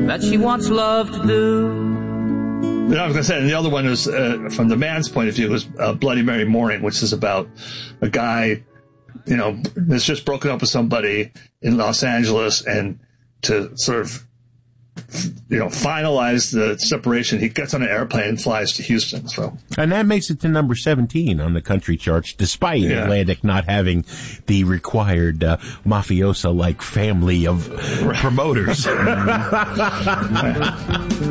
that she wants love to do. I was going to say, and the other one was, from the man's point of view, was Bloody Mary Morning, which is about a guy, that's just broken up with somebody in Los Angeles, and to sort of, finalize the separation, he gets on an airplane and flies to Houston. So, and that makes it to number 17 on the country charts, despite Atlantic not having the required mafioso-like family of promoters.